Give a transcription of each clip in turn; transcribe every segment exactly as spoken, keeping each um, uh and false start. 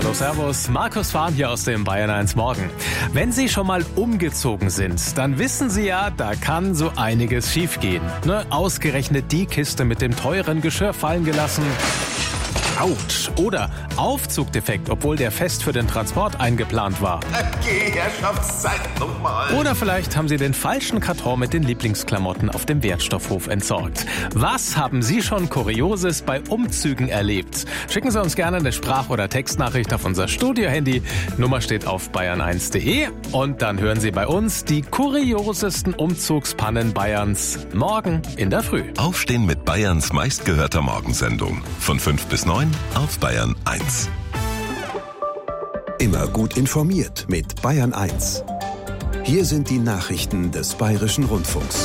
Hallo, servus. Markus Fahn hier aus dem Bayern eins Morgen. Wenn Sie schon mal umgezogen sind, dann wissen Sie ja, da kann so einiges schiefgehen. Ne? Ausgerechnet die Kiste mit dem teuren Geschirr fallen gelassen. Autsch. Oder Aufzugdefekt, obwohl der fest für den Transport eingeplant war. Okay, Herrschaftszeit nochmal. Oder vielleicht haben Sie den falschen Karton mit den Lieblingsklamotten auf dem Wertstoffhof entsorgt. Was haben Sie schon Kurioses bei Umzügen erlebt? Schicken Sie uns gerne eine Sprach- oder Textnachricht auf unser Studio-Handy. Nummer steht auf bayern eins punkt de und dann hören Sie bei uns die kuriosesten Umzugspannen Bayerns morgen in der Früh. Aufstehen mit Bayerns meistgehörter Morgensendung. Von fünf bis neun auf Bayern eins. Immer gut informiert mit Bayern eins. Hier sind die Nachrichten des Bayerischen Rundfunks.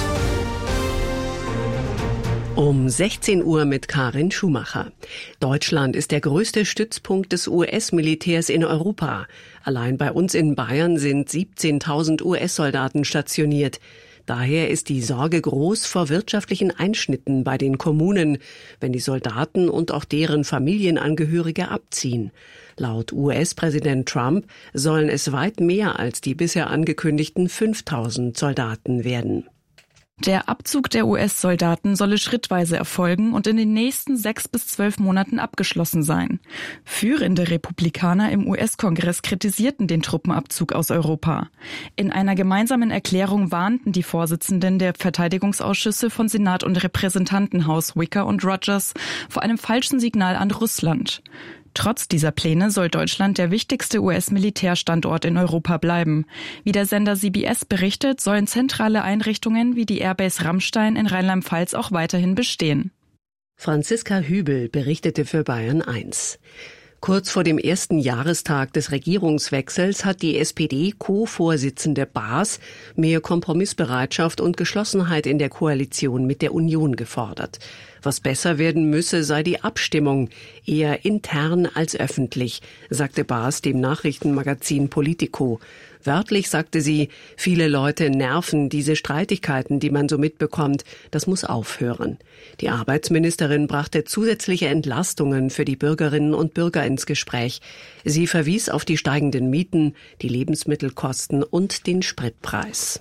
Um sechzehn Uhr mit Karin Schumacher. Deutschland ist der größte Stützpunkt des U S-Militärs in Europa. Allein bei uns in Bayern sind siebzehntausend U S-Soldaten stationiert. Daher ist die Sorge groß vor wirtschaftlichen Einschnitten bei den Kommunen, wenn die Soldaten und auch deren Familienangehörige abziehen. Laut U S-Präsident Trump sollen es weit mehr als die bisher angekündigten fünftausend Soldaten werden. Der Abzug der U S-Soldaten solle schrittweise erfolgen und in den nächsten sechs bis zwölf Monaten abgeschlossen sein. Führende Republikaner im U S-Kongress kritisierten den Truppenabzug aus Europa. In einer gemeinsamen Erklärung warnten die Vorsitzenden der Verteidigungsausschüsse von Senat und Repräsentantenhaus Wicker und Rogers vor einem falschen Signal an Russland. Trotz dieser Pläne soll Deutschland der wichtigste U S-Militärstandort in Europa bleiben. Wie der Sender C B S berichtet, sollen zentrale Einrichtungen wie die Airbase Ramstein in Rheinland-Pfalz auch weiterhin bestehen. Franziska Hübel berichtete für Bayern eins. Kurz vor dem ersten Jahrestag des Regierungswechsels hat die S P D-Co-Vorsitzende Baas mehr Kompromissbereitschaft und Geschlossenheit in der Koalition mit der Union gefordert. Was besser werden müsse, sei die Abstimmung, eher intern als öffentlich, sagte Baas dem Nachrichtenmagazin Politico. Wörtlich sagte sie, viele Leute nerven diese Streitigkeiten, die man so mitbekommt. Das muss aufhören. Die Arbeitsministerin brachte zusätzliche Entlastungen für die Bürgerinnen und Bürger ins Gespräch. Sie verwies auf die steigenden Mieten, die Lebensmittelkosten und den Spritpreis.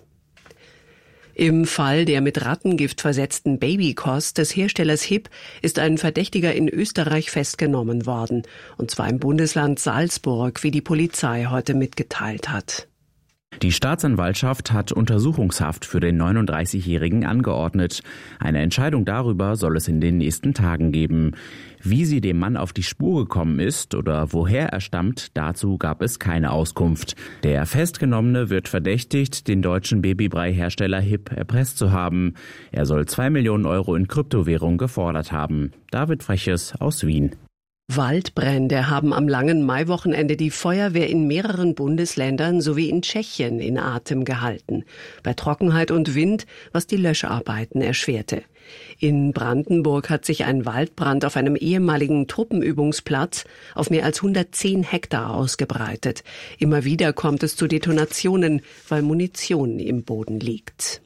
Im Fall der mit Rattengift versetzten Babykost des Herstellers H I P ist ein Verdächtiger in Österreich festgenommen worden, und zwar im Bundesland Salzburg, wie die Polizei heute mitgeteilt hat. Die Staatsanwaltschaft hat Untersuchungshaft für den neununddreißigjährigen angeordnet. Eine Entscheidung darüber soll es in den nächsten Tagen geben. Wie sie dem Mann auf die Spur gekommen ist oder woher er stammt, dazu gab es keine Auskunft. Der Festgenommene wird verdächtigt, den deutschen Babybrei-Hersteller H I P erpresst zu haben. Er soll zwei Millionen Euro in Kryptowährung gefordert haben. David Freches aus Wien. Waldbrände haben am langen Maiwochenende die Feuerwehr in mehreren Bundesländern sowie in Tschechien in Atem gehalten. Bei Trockenheit und Wind, was die Löscharbeiten erschwerte. In Brandenburg hat sich ein Waldbrand auf einem ehemaligen Truppenübungsplatz auf mehr als hundertzehn Hektar ausgebreitet. Immer wieder kommt es zu Detonationen, weil Munition im Boden liegt.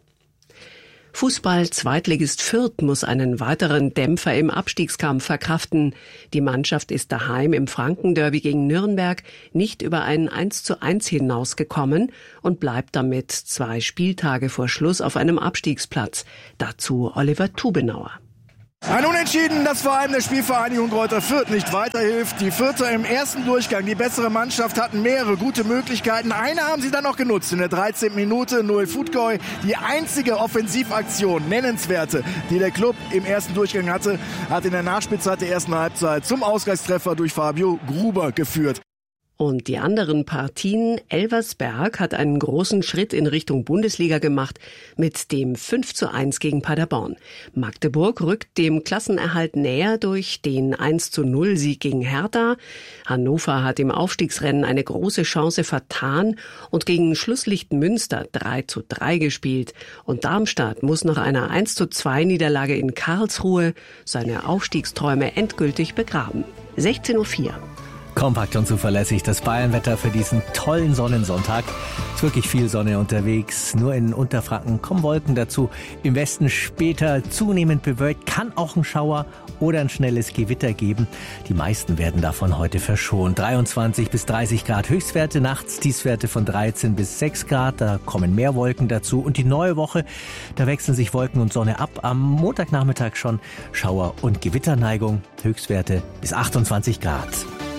Fußball-Zweitligist Fürth muss einen weiteren Dämpfer im Abstiegskampf verkraften. Die Mannschaft ist daheim im Frankenderby gegen Nürnberg nicht über ein eins zu eins hinausgekommen und bleibt damit zwei Spieltage vor Schluss auf einem Abstiegsplatz. Dazu Oliver Tubenauer. Ein Unentschieden, das vor allem der Spielvereinigung Greuther Fürth nicht weiterhilft. Die Fürther im ersten Durchgang, die bessere Mannschaft, hatten mehrere gute Möglichkeiten. Eine haben sie dann noch genutzt in der dreizehnten Minute. Noel Futkoy, die einzige Offensivaktion, nennenswerte, die der Club im ersten Durchgang hatte, hat in der Nachspielzeit der ersten Halbzeit zum Ausgleichstreffer durch Fabio Gruber geführt. Und die anderen Partien, Elversberg hat einen großen Schritt in Richtung Bundesliga gemacht mit dem fünf zu eins gegen Paderborn. Magdeburg rückt dem Klassenerhalt näher durch den eins zu null Sieg gegen Hertha. Hannover hat im Aufstiegsrennen eine große Chance vertan und gegen Schlusslicht Münster drei zu drei gespielt. Und Darmstadt muss nach einer eins zu zwei Niederlage in Karlsruhe seine Aufstiegsträume endgültig begraben. sechzehn Uhr vier. Kompakt und zuverlässig das Bayernwetter für diesen tollen Sonnensonntag. Es ist wirklich viel Sonne unterwegs. Nur in Unterfranken kommen Wolken dazu. Im Westen später zunehmend bewölkt. Kann auch ein Schauer oder ein schnelles Gewitter geben. Die meisten werden davon heute verschont. dreiundzwanzig bis dreißig Grad Höchstwerte, nachts Tiefstwerte von dreizehn bis sechs Grad. Da kommen mehr Wolken dazu. Und die neue Woche, da wechseln sich Wolken und Sonne ab. Am Montagnachmittag schon Schauer- und Gewitterneigung. Höchstwerte bis achtundzwanzig Grad.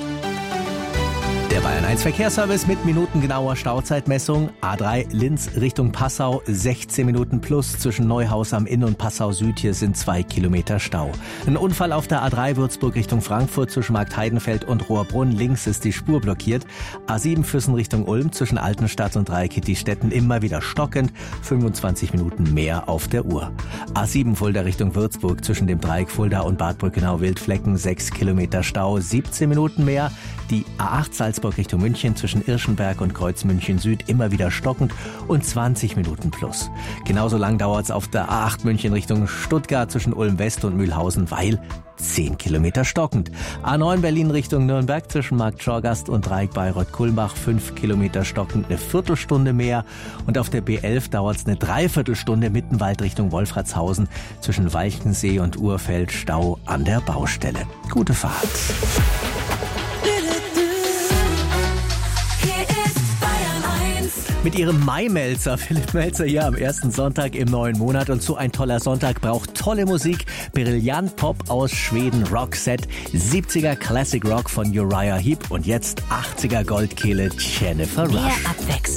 Der Bayern eins Verkehrsservice mit minutengenauer Stauzeitmessung. A drei Linz Richtung Passau, sechzehn Minuten plus zwischen Neuhaus am Inn und Passau Süd. Hier sind zwei Kilometer Stau. Ein Unfall auf der A drei Würzburg Richtung Frankfurt zwischen Marktheidenfeld und Rohrbrunn. Links ist die Spur blockiert. A sieben Füssen Richtung Ulm zwischen Altenstadt und Dreieckittistetten immer wieder stockend. fünfundzwanzig Minuten mehr auf der Uhr. A sieben Fulda Richtung Würzburg zwischen dem Dreieck Fulda und Bad Brückenau-Wildflecken. sechs Kilometer Stau, siebzehn Minuten mehr. Die A acht Salzburg Richtung München zwischen Irschenberg und Kreuz München Süd immer wieder stockend und zwanzig Minuten plus. Genauso lang dauert es auf der A acht München Richtung Stuttgart zwischen Ulm West und Mühlhausen, weil zehn Kilometer stockend. A neun Berlin Richtung Nürnberg zwischen Markt Schorgast und Dreieck Bayreuth-Kulmbach, fünf Kilometer stockend, eine Viertelstunde mehr. Und auf der B elf dauert es eine Dreiviertelstunde Mittenwald Richtung Wolfratshausen zwischen Walchensee und Urfeld, Stau an der Baustelle. Gute Fahrt. Mit ihrem Mai-Melzer, Philipp Melzer hier am ersten Sonntag im neuen Monat. Und so ein toller Sonntag braucht tolle Musik. Brillant Pop aus Schweden, Roxette, siebziger Classic Rock von Uriah Heep und jetzt achtziger Goldkehle Jennifer Rush. Mehr Abwechslung.